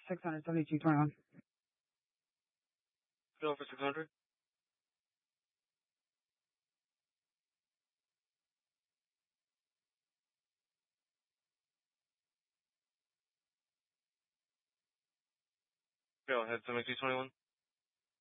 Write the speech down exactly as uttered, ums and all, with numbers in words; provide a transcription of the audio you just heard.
six hundred seventy-two twenty-one. Bill for six hundred. Bill, head seventy-two twenty-one.